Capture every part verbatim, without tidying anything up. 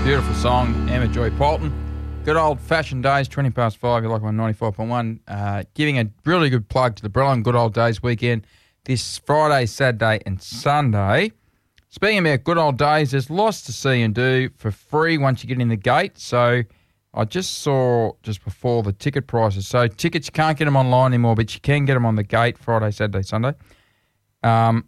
Beautiful song, Emma Joy Polton. Good old-fashioned days, twenty past five, you like my ninety-five point one. Uh, giving a really good plug to the Brelon Good Old Days weekend this Friday, Saturday and Sunday. Speaking about good old days, there's lots to see and do for free once you get in the gate. So I just saw just before the ticket prices. So tickets, you can't get them online anymore, but you can get them on the gate Friday, Saturday, Sunday. Um...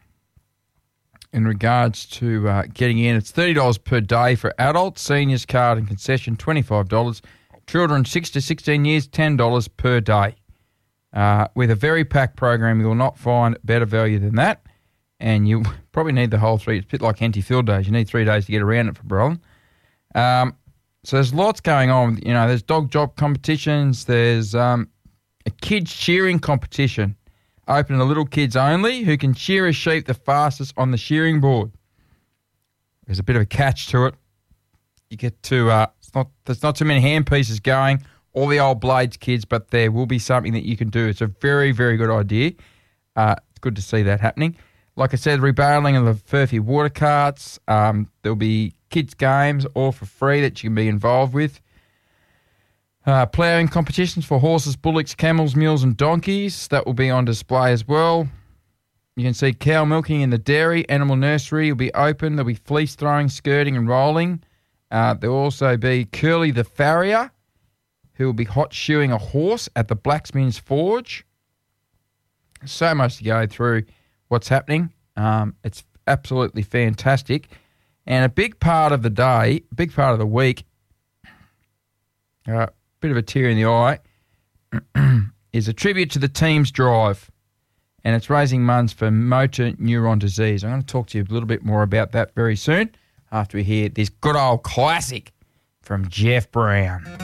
In regards to uh, getting in, it's thirty dollars per day for adults, seniors, card and concession, twenty-five dollars. Children six to sixteen years, ten dollars per day. Uh, with a very packed program, you will not find better value than that. And you probably need the whole three. It's a bit like Henty Field Days. You need three days to get around it for Brelon. Um, so there's lots going on. You know, there's dog job competitions. There's um, a kids cheering competition. Open to little kids only who can shear a sheep the fastest on the shearing board. There's a bit of a catch to it. You get to, uh, it's not, there's not too many hand pieces going, all the old blades kids, but there will be something that you can do. It's a very, very good idea. Uh, it's good to see that happening. Like I said, rebarreling of the Furphy water carts. Um, there'll be kids' games all for free that you can be involved with. Uh, ploughing competitions for horses, bullocks, camels, mules and donkeys. That will be on display as well. You can see cow milking in the dairy. Animal nursery will be open. There'll be fleece throwing, skirting and rolling. Uh, there will also be Curly the farrier, who will be hot shoeing a horse at the Blacksmith's Forge. So much to go through what's happening. Um, it's absolutely fantastic. And a big part of the day, a big part of the week, uh, bit of a tear in the eye, is a tribute to the team's drive, and it's raising funds for motor neuron disease. I'm going to talk to you a little bit more about that very soon after we hear this good old classic from Jeff Brown.